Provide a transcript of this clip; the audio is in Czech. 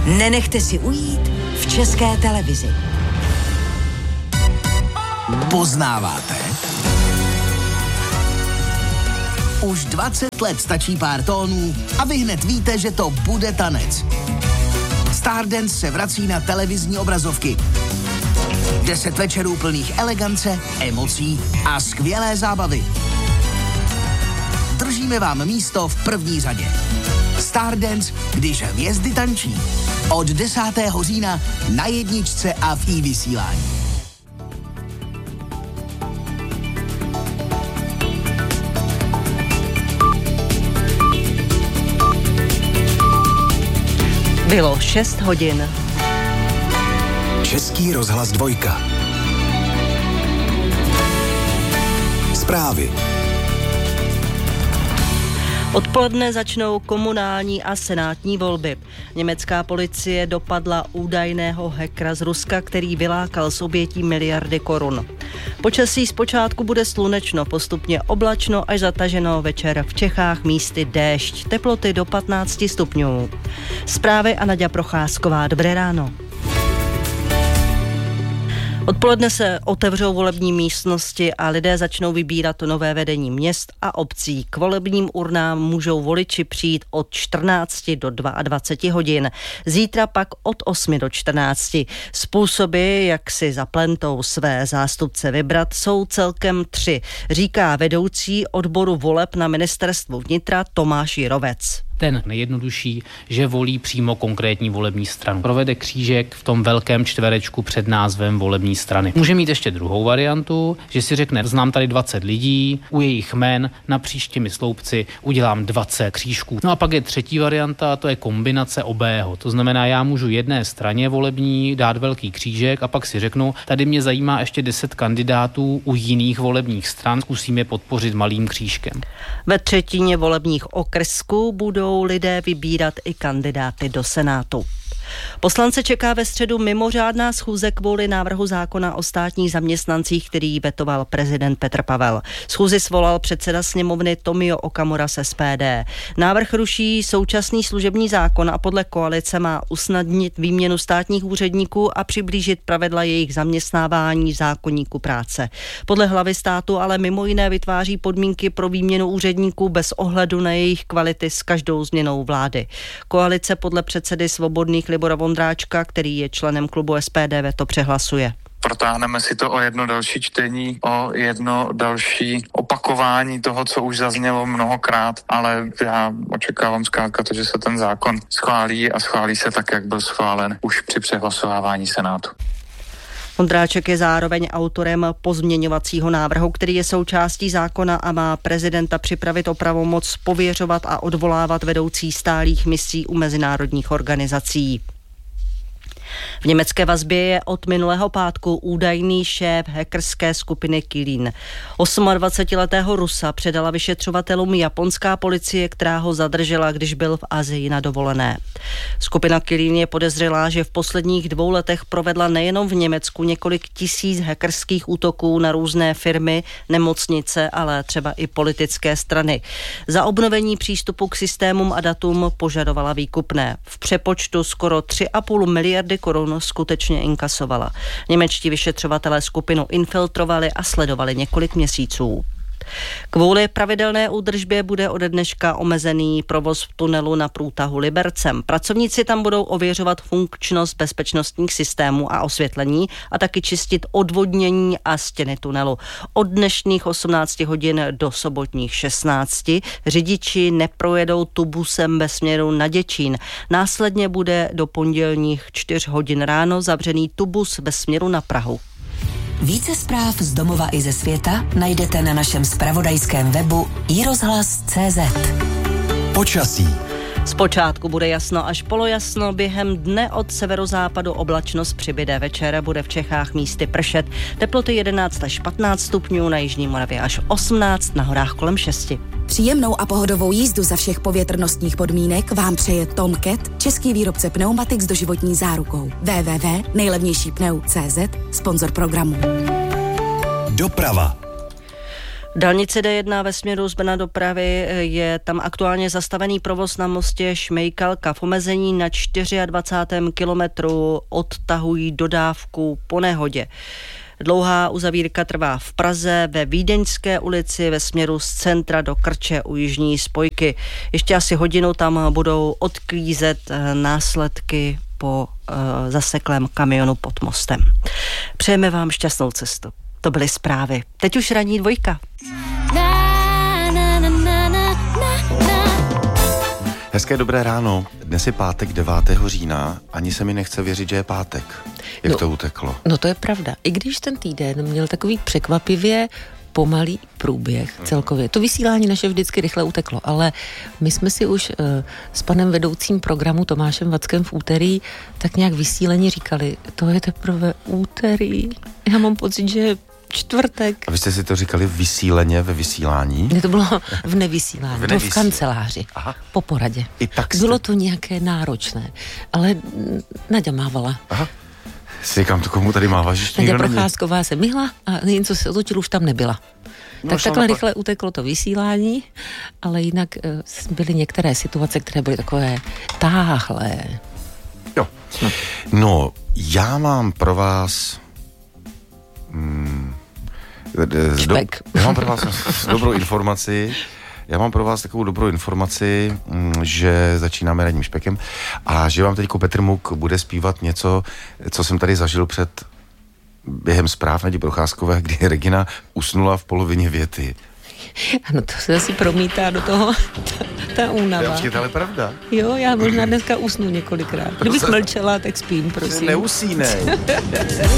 Nenechte si ujít v České televizi. Poznáváte? Už 20 let stačí pár tónů a vy hned víte, že to bude tanec. Stardance se vrací na televizní obrazovky. 10 večerů plných elegance, emocí a skvělé zábavy. Držíme vám místo v první řadě. Stardance, když hvězdy tančí. Od 10. října na jedničce a v iVysílání. Bylo 6 hodin. Český rozhlas 2. Zprávy. Odpoledne začnou komunální a senátní volby. Německá policie dopadla údajného hackera z Ruska, který vylákal z obětí miliardy korun. Počasí zpočátku bude slunečno, postupně oblačno až zataženo, večer v Čechách místy déšť, teploty do 15 stupňů. Zprávy a Naďa Procházková. Dobré ráno. Odpoledne se otevřou volební místnosti a lidé začnou vybírat nové vedení měst a obcí. K volebním urnám můžou voliči přijít od 14 do 22 hodin. Zítra pak od 8 do 14. Způsoby, jak si za plentou své zástupce vybrat, jsou celkem 3, říká vedoucí odboru voleb na ministerstvu vnitra Tomáš Jirovec. Ten nejjednodušší, že volí přímo konkrétní volební stranu. Provede křížek v tom velkém čtverečku před názvem volební strany. Může mít ještě druhou variantu, že si řekne, znám tady 20 lidí, u jejich jmen napříč těmi sloupci udělám 20 křížků. No a pak je třetí varianta, to je kombinace obého. To znamená, já můžu jedné straně volební dát velký křížek a pak si řeknu, tady mě zajímá ještě 10 kandidátů u jiných volebních stran, zkusím je podpořit malým křížkem. Ve třetině volebních okrsků budou lidé vybírat i kandidáty do Senátu. Poslance čeká ve středu mimořádná schůze kvůli návrhu zákona o státních zaměstnancích, který vetoval prezident Petr Pavel. Schůzi svolal předseda sněmovny Tomio Okamura z SPD. Návrh ruší současný služební zákon a podle koalice má usnadnit výměnu státních úředníků a přiblížit pravidla jejich zaměstnávání v zákoníku práce. Podle hlavy státu ale mimo jiné vytváří podmínky pro výměnu úředníků bez ohledu na jejich kvality s každou změnou vlády. Koalice podle předsedy Svobodných Libora Vondráčka, který je členem klubu SPD, veto přehlasuje. Protáhneme si to o jedno další čtení, o jedno další opakování toho, co už zaznělo mnohokrát, ale já očekávám zkrátka to, že se ten zákon schválí a schválí se tak, jak byl schválen už při přehlasovávání Senátu. Vondráček je zároveň autorem pozměňovacího návrhu, který je součástí zákona a má prezidenta připravit o pravomoc pověřovat a odvolávat vedoucí stálých misí u mezinárodních organizací. V německé vazbě je od minulého pátku údajný šéf hackerské skupiny Kilin. 28letého Rusa předala vyšetřovatelům japonská policie, která ho zadržela, když byl v Asii na dovolené. Skupina Kilin je podezřelá, že v posledních 2 letech provedla nejenom v Německu několik tisíc hackerských útoků na různé firmy, nemocnice, ale třeba i politické strany. Za obnovení přístupu k systémům a datům požadovala výkupné. V přepočtu skoro 3,5 miliardy korun skutečně inkasovala. Němečtí vyšetřovatelé skupinu infiltrovali a sledovali několik měsíců. Kvůli pravidelné údržbě bude ode dneška omezený provoz v tunelu na průtahu Libercem. Pracovníci tam budou ověřovat funkčnost bezpečnostních systémů a osvětlení a taky čistit odvodnění a stěny tunelu. Od dnešních 18 hodin do sobotních 16 řidiči neprojedou tubusem bez směru na Děčín. Následně bude do pondělních 4 hodin ráno zavřený tubus bez směru na Prahu. Více zpráv z domova i ze světa najdete na našem zpravodajském webu iRozhlas.cz. Počasí. Zpočátku bude jasno až polojasno, během dne od severozápadu oblačnost přibyde, večer bude v Čechách místy pršet, teploty 11 až 15 stupňů, na jižní Moravě až 18, na horách kolem 6. Příjemnou a pohodovou jízdu za všech povětrnostních podmínek vám přeje Tom Cat, český výrobce pneumatik s doživotní zárukou. www.nejlevnějšípneu.cz, sponzor programu. Doprava. Dálnice D1 ve směru z Brna do Prahy je tam aktuálně zastavený provoz na mostě Šmejkalka. V omezení na 24. kilometru odtahují dodávku po nehodě. Dlouhá uzavírka trvá v Praze, ve Vídeňské ulici ve směru z centra do Krče u jižní spojky. Ještě asi hodinu tam budou odklízet následky po zaseklém kamionu pod mostem. Přejeme vám šťastnou cestu. To byly zprávy. Teď už ranní dvojka. Hezké dobré ráno. Dnes je pátek 9. října. Ani se mi nechce věřit, že je pátek. Jak to uteklo? No to je pravda. I když ten týden měl takový překvapivě pomalý průběh celkově. To vysílání naše vždycky rychle uteklo, ale my jsme si už s panem vedoucím programu Tomášem Vackem v úterý tak nějak vysíleně říkali, to je teprve úterý. Já mám pocit, že je čtvrtek. A vy jste si to říkali vysíleně ve vysílání? Ne, to bylo v nevysílání, to v kanceláři. Aha. Po poradě. I tak bylo to nějaké náročné, ale Naďa mávala. Aha. Si říkám, to komu tady máváš? Naďa Procházková se myhla a jen co se otočil, už tam nebyla. No, tak takhle rychle uteklo to vysílání, ale jinak byly některé situace, které byly takové táhlé. Jo. No, já mám pro vás... Já mám pro vás dobrou informaci. Já mám pro vás takovou dobrou informaci, že začínáme ranním špekem a že vám teďko Petr Muk bude zpívat něco, co jsem tady zažil během zpráv Nadi Procházkové, kdy Regina usnula v polovině věty. Ano, to se asi promítá do toho ta únava. To je ale pravda. Jo, já možná dneska usnu několikrát. Kdybych mlčela, tak spím, prosím. Neusínej.